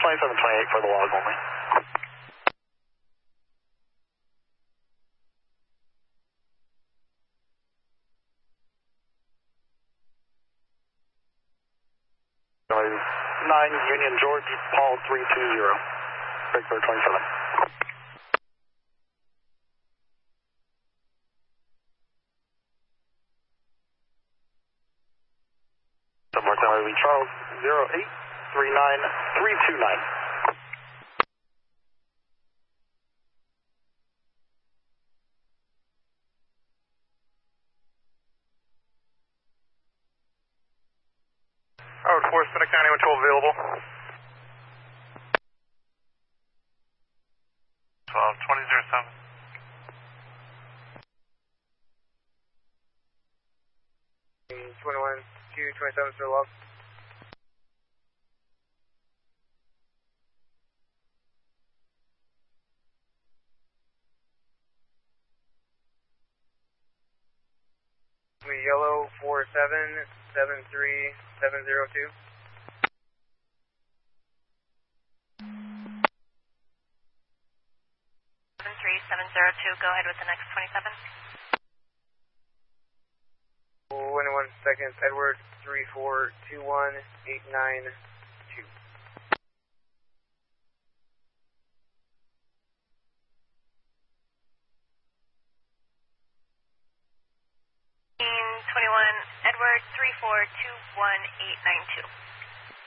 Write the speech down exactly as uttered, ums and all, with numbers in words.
twenty-seven twenty-eight for the log only. nine Union George, Paul three two zero. Victor twenty-seven. Martin Lee Charles, zero eight three nine three two nine. Howard four, Seneca County one twelve available. twelve twenty zero seven. twenty-one two twenty-seven for log. Yellow four seven seven three seven zero two. seven three seven zero two, go ahead with the next twenty-seven. twenty-one seconds, Edward three four two one eight nine two. twenty-one Edward three four two one eight nine two.